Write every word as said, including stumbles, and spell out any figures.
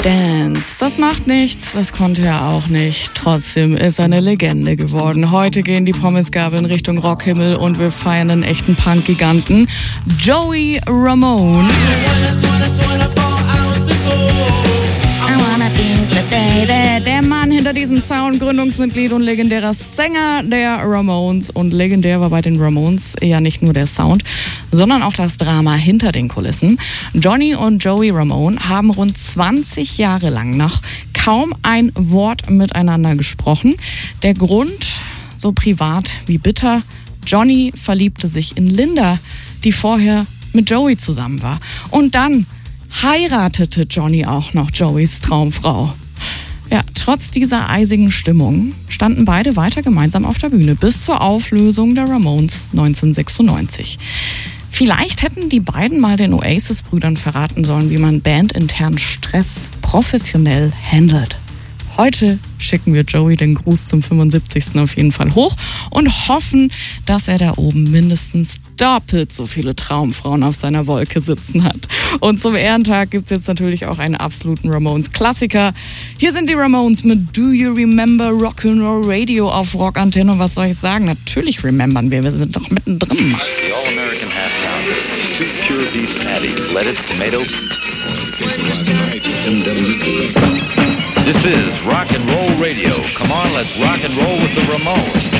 Dance. Das macht nichts, das konnte er auch nicht. Trotzdem ist er eine Legende geworden. Heute gehen die Pommesgabeln Richtung Rockhimmel und wir feiern einen echten Punk-Giganten. Joey Ramone. Der Mann hinter diesem Sound, Gründungsmitglied und legendärer Sänger der Ramones. Und legendär war bei den Ramones ja nicht nur der Sound, sondern auch das Drama hinter den Kulissen. Johnny und Joey Ramone haben rund zwanzig Jahre lang noch kaum ein Wort miteinander gesprochen. Der Grund, so privat wie bitter: Johnny verliebte sich in Linda, die vorher mit Joey zusammen war. Und dann heiratete Johnny auch noch Joeys Traumfrau. Ja, trotz dieser eisigen Stimmung standen beide weiter gemeinsam auf der Bühne bis zur Auflösung der Ramones neunzehnhundertsechsundneunzig. Vielleicht hätten die beiden mal den Oasis-Brüdern verraten sollen, wie man bandinternen Stress professionell handelt. Heute schicken wir Joey den Gruß zum fünfundsiebzigsten auf jeden Fall hoch und hoffen, dass er da oben mindestens doppelt so viele Traumfrauen auf seiner Wolke sitzen hat. Und zum Ehrentag gibt's jetzt natürlich auch einen absoluten Ramones-Klassiker. Hier sind die Ramones mit Do You Remember Rock'n'Roll Radio auf Rockantenne. Und was soll ich sagen? Natürlich remembern wir, wir sind doch mittendrin. The All-American Half Pounder, two pure beef patties, lettuce, tomato. This is Rock and Roll Radio. Come on, let's rock and roll with the Ramones.